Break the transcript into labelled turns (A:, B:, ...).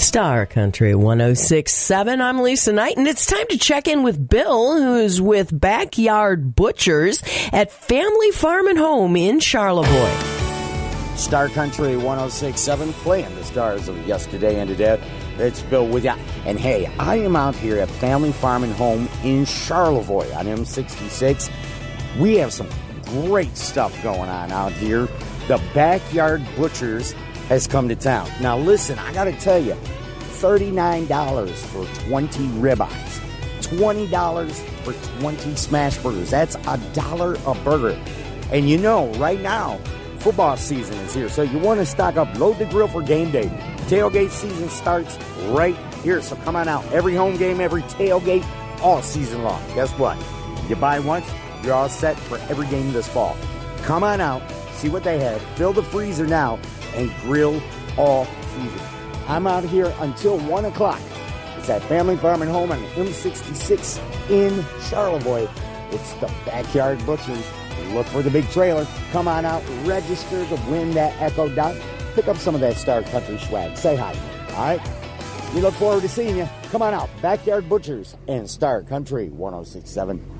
A: Star Country 106.7. I'm Lisa Knight, and it's time to check in with Bill, who's with Backyard Butchers at Family Farm and Home in Charlevoix.
B: Star Country 106.7, playing the stars of yesterday and today. It's Bill with ya. And hey, I am out here at Family Farm and Home in Charlevoix on M66. We have some great stuff going on out here. The Backyard Butchers has come to town. Now listen, I gotta tell you, $39 for 20 ribeyes, $20 for 20 smash burgers. That's $1 a burger. And you know, right now, football season is here, so you want to stock up, load the grill for game day. Tailgate season starts right here, so come on out. Every home game, every tailgate, all season long. Guess what? You buy once, you're all set for every game this fall. Come on out, see what they have, fill the freezer now, and grill all season. I'm out here until 1 o'clock. It's at Family Farm and Home on M66 in Charlevoix. It's the Backyard Butchers. Look for the big trailer. Come on out, register to win that Echo Dot. Pick up some of that Star Country swag. Say hi. All right? We look forward to seeing you. Come on out. Backyard Butchers and Star Country 106.7.